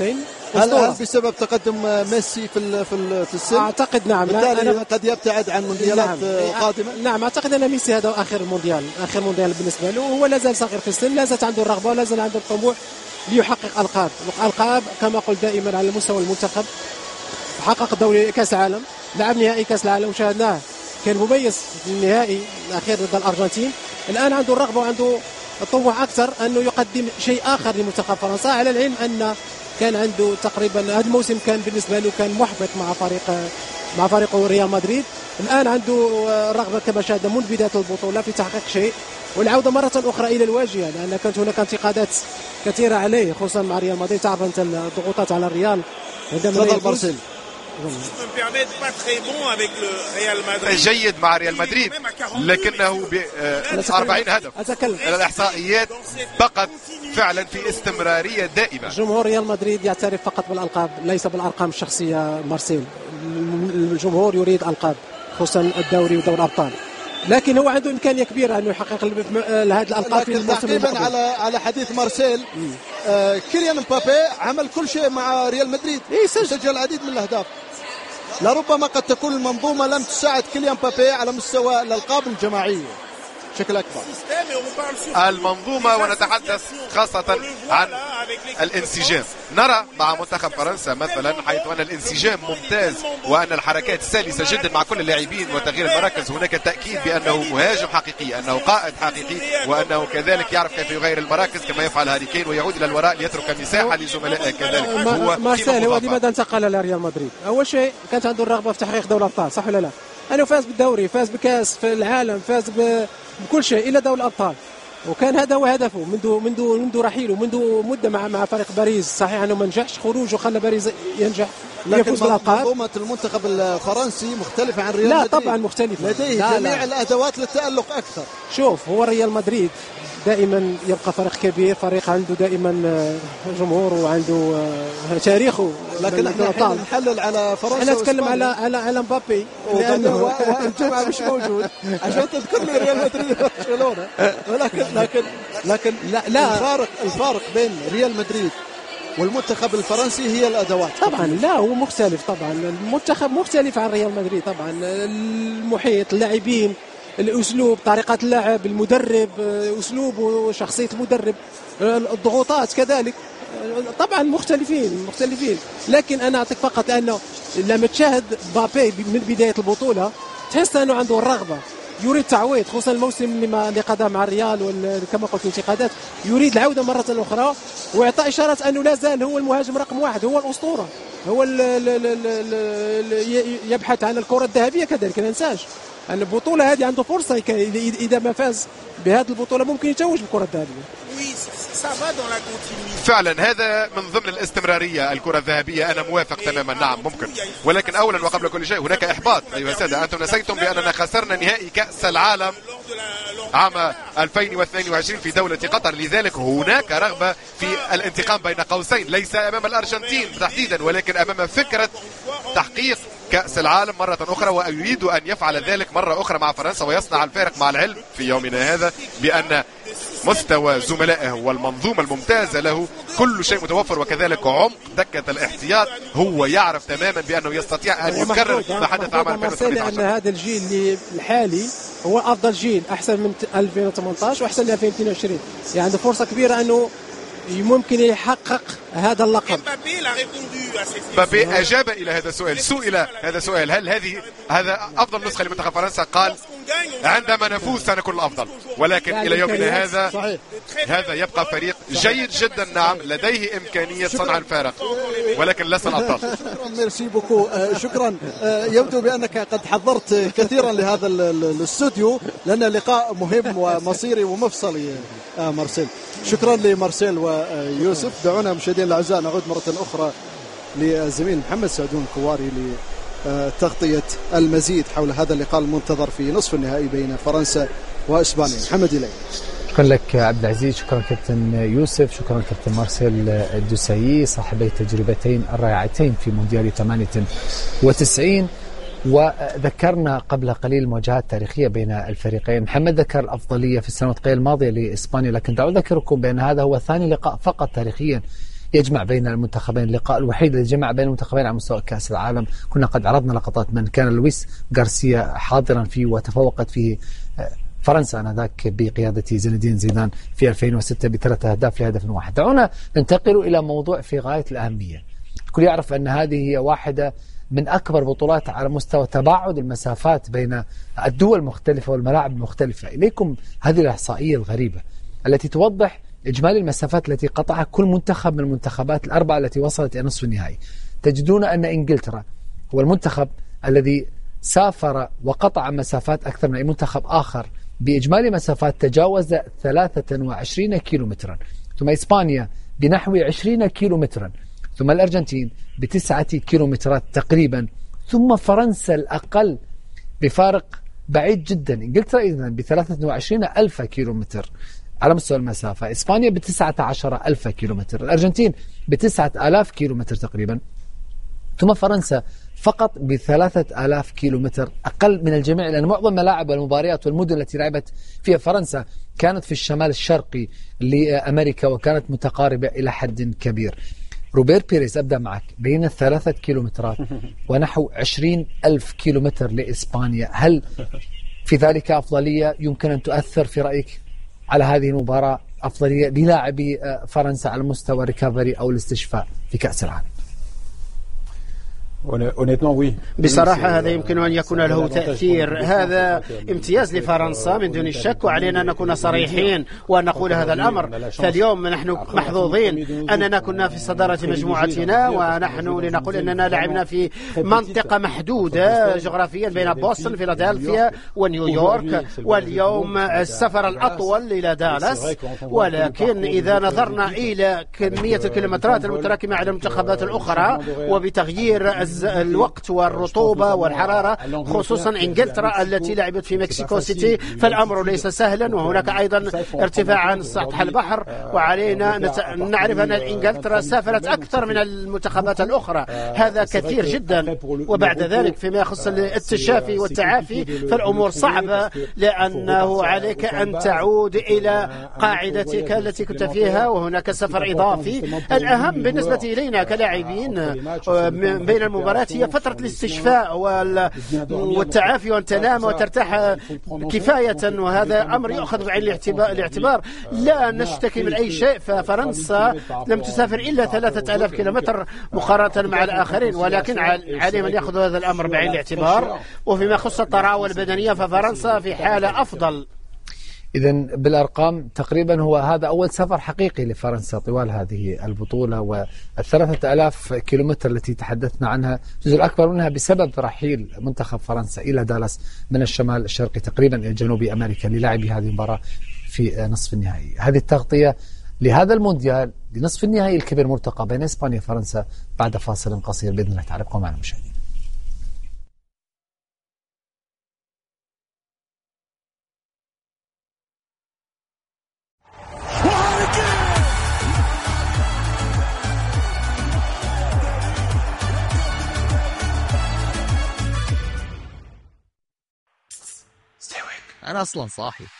هل, هل بسبب تقدم ميسي في في في السن؟ اعتقد نعم. بالتالي أنا قد يبتعد عن مونديالات نعم. قادمه. نعم اعتقد ان ميسي هذا اخر مونديال اخر مونديال بالنسبه له، وهو لا زال صغير في السن، لا زالت عنده الرغبه ولا زال عنده الطموح ليحقق القاب القاب كما قلت دائما على مستوى المنتخب. حقق دوري كاس العالم، لعب نهائي كاس العالم وشاهدناه كان مميز في النهائي الاخير ضد الارجنتين. الان عنده الرغبه وعنده الطموح اكثر انه يقدم شيء اخر لمنتخب فرنسا، على العلم ان كان عنده تقريبا هذا الموسم كان بالنسبه له كان محبط مع فريق مع فريقه ريال مدريد. الان عنده رغبه كما شاهدنا منذ بدايه البطوله في تحقيق شيء والعوده مره اخرى الى الواجهه، لان كانت هناك انتقادات كثيره عليه خصوصا مع ريال مدريد. تعرف انت الضغوطات على الريال عندما يفوز. جيد مع ريال مدريد لكنه ب أربعين هدف. الإحصائيات بقت فعلا في استمرارية دائمة. جمهور ريال مدريد يعترف فقط بالألقاب ليس بالأرقام الشخصية. مارسيل الجمهور يريد ألقاب خصوصا الدوري ودوري الأبطال، لكن هو عنده إمكانية كبيرة أنه يحقق هذه الألقاب في الموسم المقبل. على على حديث مارسيل، آه كيليان مبابي عمل كل شيء مع ريال مدريد، إيه سجل العديد من الأهداف. لربما قد تكون المنظومة لم تساعد كيليان مبابي على مستوى الألقاب الجماعية بشكل أكبر. المنظومة، ونتحدث خاصة عن الانسجام. نرى مع منتخب فرنسا مثلا حيث أن الانسجام ممتاز وأن الحركات سلسة جدا مع كل اللاعبين وتغيير المراكز. هناك تأكيد بأنه مهاجم حقيقي، أنه قائد حقيقي، وأنه كذلك يعرف كيف يغير المراكز كما يفعل هاري كين ويعود إلى الوراء ليترك مساحة لزملائه. كذلك هو مارسيل هو لماذا انتقل لريال مدريد؟ أول شيء كانت عنده الرغبة في تحقيق دوري الأبطال، صح ولا لا؟ أنه فاز بالدوري، فاز بكاس في العالم، فاز بكل شيء إلا دوري الأبطال، وكان هذا هو هدفه منذ منذ منذ رحيله منذ مده مع مع فريق باريس. صحيح انه ما نجحش، خروجه خلى باريس ينجح يفوز بالالقاب. منظومه المنتخب الفرنسي مختلفه عن ريال لا مدريد. لا طبعا مختلفه، لديه لا جميع لا. الادوات للتالق اكثر. شوف هو ريال مدريد دائما يبقى فريق كبير، فريق عنده دائما جمهور وعنده تاريخه، لكن احنا نحلل على فرنسا. احنا نتكلم على على على مبابي لانه الجمعه مش موجود عشان تذكر لي ريال مدريد وبرشلونه. ولكن لكن لكن لا, لا الفارق الفارق بين ريال مدريد والمنتخب الفرنسي هي الادوات. طبعا لا هو مختلف، طبعا المنتخب مختلف عن ريال مدريد، طبعا المحيط، اللاعبين، الاسلوب، طريقه اللعب، المدرب، اسلوب وشخصيه المدرب، الضغوطات كذلك، طبعا مختلفين مختلفين. لكن انا اعطيك فقط لانه لما تشاهد مبابي من بدايه البطوله تحس انه عنده الرغبه، يريد تعويض خصوصا الموسم اللي ما اللي قضاه مع الريال وكما قلت انتقادات، يريد العوده مره اخرى واعطاء اشارات انه لا زال هو المهاجم رقم واحد، هو الاسطوره، هو ال ال ال ال يبحث عن الكره الذهبيه. كذلك ما ننساش ان البطوله هذه عنده فرصه اذا ما فاز بهذه البطوله ممكن يتوج بالكره الذهبيه. فعلا هذا من ضمن الاستمرارية. الكرة الذهبية أنا موافق تماما، نعم ممكن، ولكن أولا وقبل كل شيء هناك إحباط أيها السادة. أنتم نسيتم بأننا خسرنا نهائي كأس العالم عام ألفين واثنين وعشرين في دولة قطر، لذلك هناك رغبة في الانتقام بين قوسين، ليس أمام الأرجنتين تحديدا ولكن أمام فكرة تحقيق كأس العالم مرة أخرى، ويريد أن يفعل ذلك مرة أخرى مع فرنسا ويصنع الفارق، مع العلم في يومنا هذا بأن مستوى زملائه والمنظومة الممتازة له كل شيء متوفر، وكذلك عمق دكة الاحتياط. هو يعرف تماما بأنه يستطيع أن يكرر ما حدث عام ألفين وثمانية عشر. لأن هذا الجيل الحالي هو أفضل جيل، أحسن من ألفين وثمانية عشر وأحسن من ألفين واثنين وعشرين، يعني عنده فرصة كبيرة أنه ممكن يحقق هذا اللقب. مبابي أجاب إلى هذا السؤال، سئل هذا السؤال هل هذه هذا أفضل نسخة لمنتخب فرنسا؟ قال عندما نفوز سنكون الأفضل، ولكن يعني إلى يومنا هذا صحيح. هذا يبقى فريق جيد جدا، نعم لديه إمكانية صنع الفارق ولكن لسه الأفضل. شكرا ميرسي بوكو، شكرا. يبدو بأنك قد حضرت كثيرا لهذا الاستوديو لأن اللقاء مهم ومصيري ومفصلي. مارسيل، شكرا لمارسيل ويوسف. دعونا مشاهدينا الأعزاء نعود مرة أخرى للزميل محمد سعدون الكواري لتغطية المزيد حول هذا اللقاء المنتظر في نصف النهائي بين فرنسا وإسبانيا. محمد إلي. شكرا لك عبد العزيز، شكرا كابتن يوسف، شكرا كابتن مارسيل الدوسايي صاحبي التجربتين الرائعتين في مونديال ثمانية وتسعين. وذكرنا قبل قليل مواجهات تاريخية بين الفريقين. محمد ذكر الأفضلية في السنوات الماضية لإسبانيا، لكن دعوا أذكركم بأن هذا هو ثاني لقاء فقط تاريخيا يجمع بين المنتخبين، اللقاء الوحيد الذي جمع بين المنتخبين على مستوى كأس العالم. كنا قد عرضنا لقطات من كان لويس غارسيا حاضرا فيه وتفوقت فيه فرنسا آنذاك بقيادة زين الدين زيدان في ألفين وستة بثلاث أهداف لهدف واحد. دعونا ننتقل إلى موضوع في غاية الأهمية. الكل يعرف أن هذه هي واحدة من أكبر بطولات على مستوى تباعد المسافات بين الدول المختلفة والملاعب المختلفة. إليكم هذه الإحصائية الغريبة التي توضح إجمالي المسافات التي قطعها كل منتخب من المنتخبات الأربعة التي وصلت إلى نصف النهائي. تجدون أن إنجلترا هو المنتخب الذي سافر وقطع مسافات أكثر من أي منتخب آخر بإجمالي مسافات تجاوز ثلاثة وعشرين كيلومترا، ثم إسبانيا بنحو عشرين كيلومترا، ثم الأرجنتين بتسعة كيلومترات تقريبا، ثم فرنسا الأقل بفارق بعيد جدا. إنجلترا إذن بثلاثة وعشرين ألف كيلومتر على مستوى المسافة، إسبانيا بتسعة عشر ألف كيلومتر، الأرجنتين بتسعة آلاف كيلومتر تقريبا، ثم فرنسا فقط بثلاثة آلاف كيلومتر أقل من الجميع، لأن معظم ملاعب والمباريات والمدن التي لعبت فيها فرنسا كانت في الشمال الشرقي لأمريكا وكانت متقاربة إلى حد كبير. روبير بيريز أبدأ معك بين الثلاثة كيلومترات ونحو عشرين ألف كيلومتر لإسبانيا، هل في ذلك أفضلية يمكن أن تؤثر في رأيك على هذه المباراة، أفضلية للاعبي فرنسا على مستوى الريكفري أو الاستشفاء في كأس العالم؟ بصراحة هذا يمكن أن يكون له تأثير. هذا امتياز لفرنسا من دون الشك، وعلينا أن نكون صريحين وأن نقول هذا الأمر. فاليوم نحن محظوظين أننا كنا في صدارة مجموعتنا، ونحن لنقول أننا لعبنا في منطقة محدودة جغرافيا بين بوسطن فيلادلفيا ونيويورك، واليوم السفر الأطول إلى دالاس. ولكن إذا نظرنا إلى كمية الكيلومترات المتراكمة على المنتخبات الأخرى وبتغيير الوقت والرطوبة والحرارة، خصوصا إنجلترا التي لعبت في مكسيكو سيتي، فالأمر ليس سهلا، وهناك أيضا ارتفاع عن سطح البحر، وعلينا نعرف أن إنجلترا سافرت أكثر من المنتخبات الأخرى، هذا كثير جدا. وبعد ذلك فيما يخص التشافي والتعافي فالأمور صعبة، لأنه عليك أن تعود إلى قاعدتك التي كنت فيها، وهناك سفر إضافي. الأهم بالنسبة إلينا كلاعبين بين المباريات هي فترة الاستشفاء والتعافي، وأن تنام وترتاح كفاية، وهذا أمر يأخذ بعين الاعتبار. لا نشتكي من أي شيء، ففرنسا لم تسافر إلا ثلاثة آلاف كيلومتر مقارنة مع الآخرين، ولكن عليهم أن يأخذوا هذا الأمر بعين الاعتبار. وفيما يخص الطراوة البدنية ففرنسا في حالة أفضل. إذن بالأرقام تقريبا هو هذا أول سفر حقيقي لفرنسا طوال هذه البطولة، والثلاثة آلاف كيلومتر التي تحدثنا عنها الجزء الأكبر منها بسبب رحيل منتخب فرنسا إلى دالاس من الشمال الشرقي تقريبا إلى جنوب أمريكا للعب هذه المباراة في نصف النهائي. هذه التغطية لهذا المونديال لنصف النهائي الكبير مرتقى بين إسبانيا وفرنسا بعد فاصل قصير بإذن الله تعالى. ابقوا معنا مشاهدين. أنا أصلا صاحي.